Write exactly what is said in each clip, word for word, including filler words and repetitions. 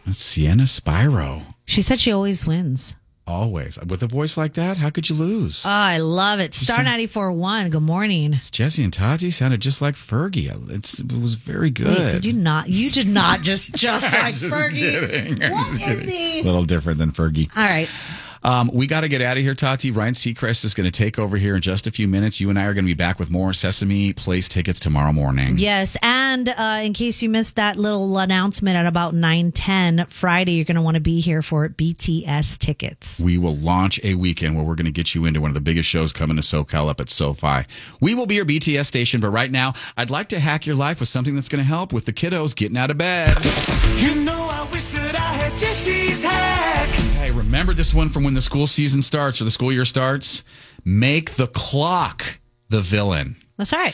Sienna Spyro. She said she always wins. Always. With a voice like that, how could you lose? Oh, I love it. Star ninety-four point one. Good morning. It's Jesse and Tati sounded just like Fergie. It's, it was very good. Wait, did you not? You did not just just like just Fergie. Kidding. What in the? A little different than Fergie. All right. Um, we got to get out of here, Tati. Ryan Seacrest is going to take over here in just a few minutes. You and I are going to be back with more Sesame Place tickets tomorrow morning. Yes, and uh, in case you missed that little announcement at about nine ten Friday, you're going to want to be here for B T S tickets. We will launch a weekend where we're going to get you into one of the biggest shows coming to SoCal up at SoFi. We will be your B T S station, but right now, I'd like to hack your life with something that's going to help with the kiddos getting out of bed. You know, I wish that I had Jesse's hack. Hey, remember this one from when the school season starts or the school year starts? Make the clock the villain. That's right.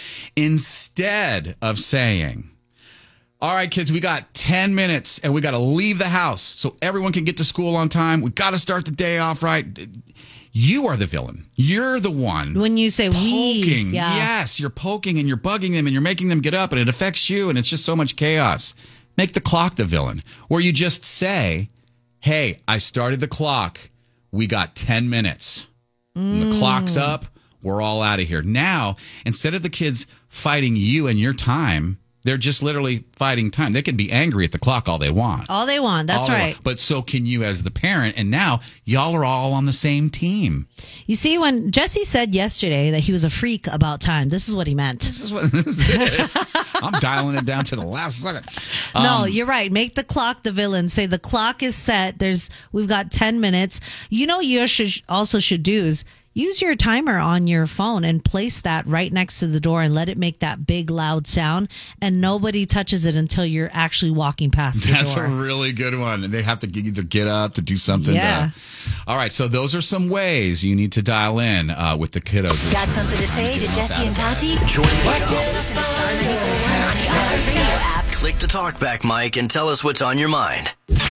Instead of saying, all right, kids, we got ten minutes and we got to leave the house so everyone can get to school on time. We got to start the day off right. You are the villain. You're the one. When you say poking. we. Yeah. Yes, you're poking and you're bugging them and you're making them get up and it affects you and it's just so much chaos. Make the clock the villain. Where you just say, hey, I started the clock. We got ten minutes. Mm. And the clock's up. We're all out of here. Now, instead of the kids fighting you and your time, they're just literally fighting time. They can be angry at the clock all they want. All they want. That's all right. Want. But so can you as the parent. And now y'all are all on the same team. You see, when Jesse said yesterday that he was a freak about time, this is what he meant. This is what this is it. I'm dialing it down to the last second. Um, no, you're right. Make the clock the villain. Say the clock is set. There's we've got ten minutes. You know, you should also should do is use your timer on your phone and place that right next to the door and let it make that big loud sound. And nobody touches it until you're actually walking past the That's door. That's a really good one. And they have to either get up to do something. Yeah. To, all right. So those are some ways you need to dial in uh, with the kiddos. Got something to say to Jesse and Tati? Join the show. Listen to Star ninety-four point one on the iHeartRadio app. Click the talkback mic and tell us what's on your mind.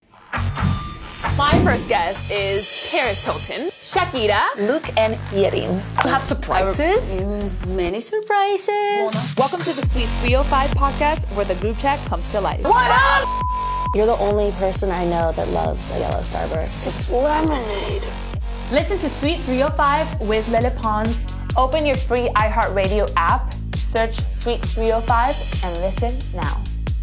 My first guest is Paris Hilton, Shakira, Luke, and Yerin. You have surprises? Many surprises. Welcome to the Sweet three oh five podcast where the group chat comes to life. What up? You're the only person I know that loves a yellow Starburst. It's lemonade. Listen to Sweet three oh five with Lele Pons. Open your free iHeartRadio app, search Sweet three oh five, and listen now.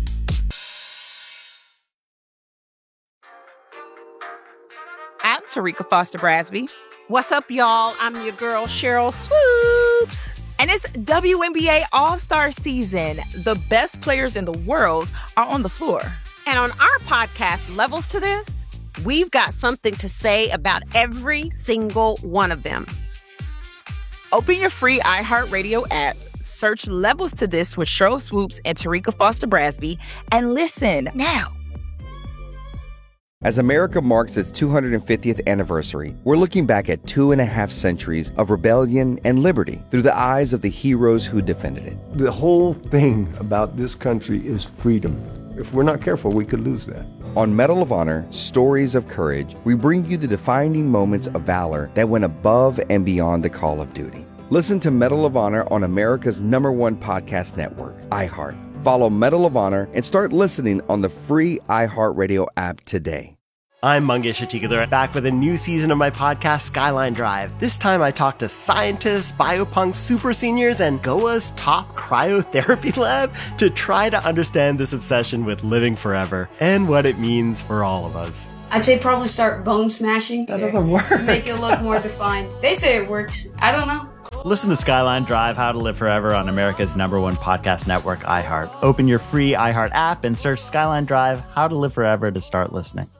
I'm Tarika Foster Brasby. What's up, y'all? I'm your girl, Cheryl Swoops. And it's W N B A All-Star season. The best players in the world are on the floor. And on our podcast, Levels to This, we've got something to say about every single one of them. Open your free iHeartRadio app, search Levels to This with Cheryl Swoops and Tarika Foster Brasby, and listen now. As America marks its two hundred fiftieth anniversary, we're looking back at two and a half centuries of rebellion and liberty through the eyes of the heroes who defended it. The whole thing about this country is freedom. If we're not careful, we could lose that. On Medal of Honor, Stories of Courage, we bring you the defining moments of valor that went above and beyond the call of duty. Listen to Medal of Honor on America's number one podcast network, iHeart. Follow Medal of Honor and start listening on the free iHeartRadio app today. I'm Mangesh Atikadar, back with a new season of my podcast, Skyline Drive. This time I talk to scientists, biopunks, super seniors, and G O A's top cryotherapy lab to try to understand this obsession with living forever and what it means for all of us. I'd say probably start bone smashing. That doesn't work. Make it look more defined. They say it works. I don't know. Listen to Skyline Drive, How to Live Forever on America's number one podcast network, iHeart. Open your free iHeart app and search Skyline Drive, How to Live Forever to start listening.